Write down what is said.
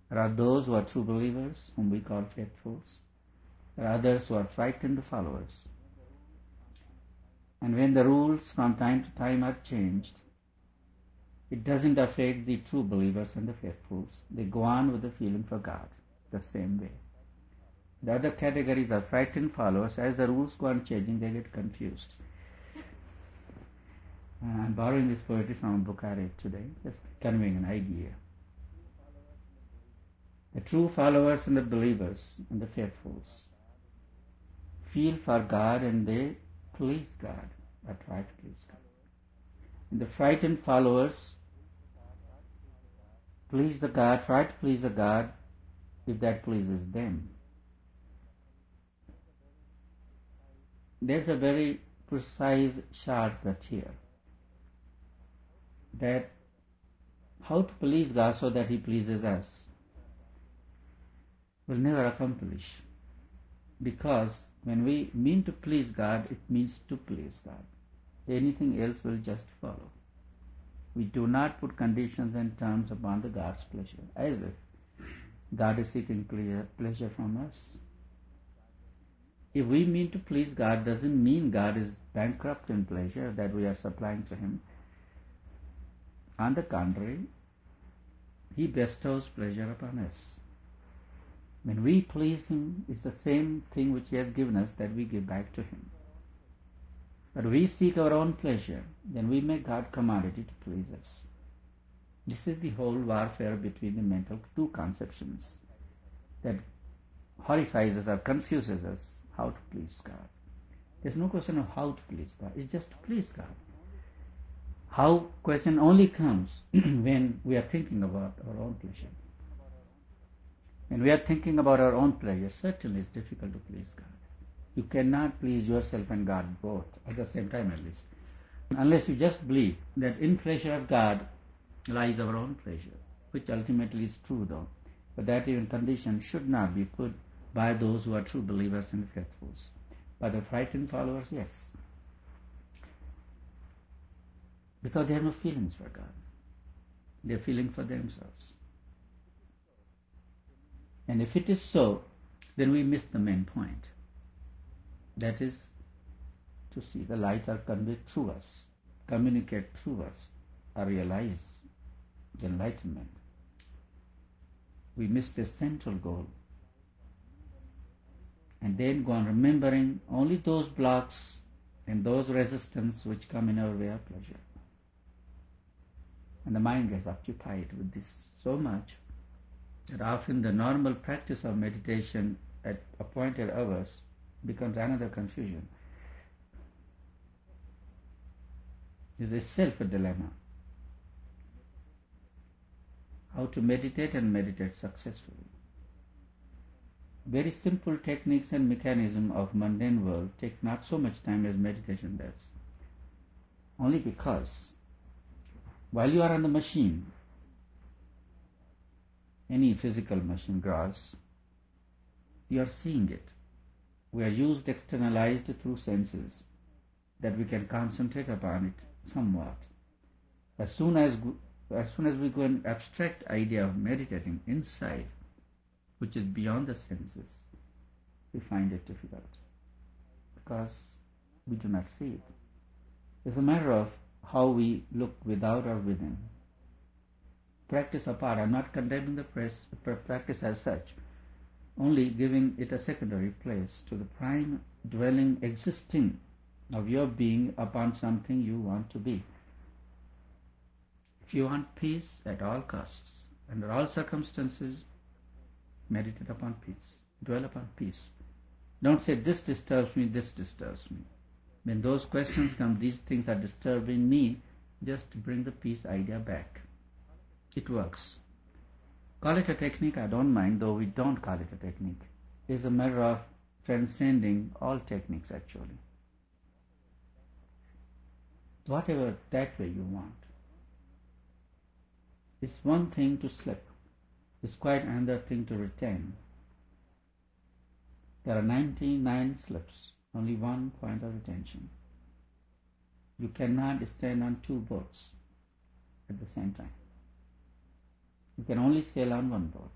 There are those who are true believers, whom we call faithfuls. There are others who are frightened followers. And when the rules from time to time are changed, it doesn't affect the true believers and the faithfuls. They go on with the feeling for God the same way. The other categories are frightened followers. As the rules go on changing, they get confused. I'm borrowing this poetry from a book I read today, just conveying an idea. The true followers and the believers and the faithfuls feel for God and they please God, or try to please God. And the frightened followers please the God, try to please the God if that pleases them. There's a very precise shortcut here, that how to please God so that He pleases us will never accomplish, because when we mean to please God, it means to please God. Anything else will just follow. We do not put conditions and terms upon the God's pleasure, as if God is seeking pleasure from us. If we mean to please God, doesn't mean God is bankrupt in pleasure that we are supplying to Him. On the contrary, He bestows pleasure upon us. When we please Him, it's the same thing which He has given us that we give back to Him. But we seek our own pleasure, then we make God commodity to please us. This is the whole warfare between the mental two conceptions that horrifies us or confuses us how to please God. There's no question of how to please God, it's just to please God. How question only comes when we are thinking about our own pleasure. When we are thinking about our own pleasure, certainly it's difficult to please God. You cannot please yourself and God both at the same time, at least. Unless you just believe that in pleasure of God lies our own pleasure, which ultimately is true though. But that even condition should not be put by those who are true believers and faithfuls. By the frightened followers, yes. Because they have no feelings for God. They are feeling for themselves. And if it is so, then we miss the main point. That is to see the light are conveyed through us, communicate through us, or realize the enlightenment. We miss the central goal. And then go on remembering only those blocks and those resistance which come in our way of pleasure. And the mind gets occupied with this so much that often the normal practice of meditation at appointed hours becomes another confusion. It is itself a dilemma. How to meditate and meditate successfully. Very simple techniques and mechanism of mundane world take not so much time as meditation does. Only because while you are on the machine, any physical machine grows, you are seeing it. We are used externalized through senses that we can concentrate upon it somewhat. As soon as we go an abstract idea of meditating inside, which is beyond the senses, we find it difficult because we do not see it. It's a matter of how we look without or within. Practice apart, I'm not condemning the practice as such, only giving it a secondary place to the prime dwelling existing of your being upon something you want to be. If you want peace at all costs, under all circumstances, meditate upon peace, dwell upon peace. Don't say, this disturbs me, this disturbs me. When those questions come, these things are disturbing me, just bring the peace idea back. It works. Call it a technique, I don't mind, though we don't call it a technique. It's a matter of transcending all techniques actually. Whatever that way you want. It's one thing to slip. It's quite another thing to retain. There are 99 slips, only one point of retention. You cannot stand on two boats at the same time. You can only sail on one boat.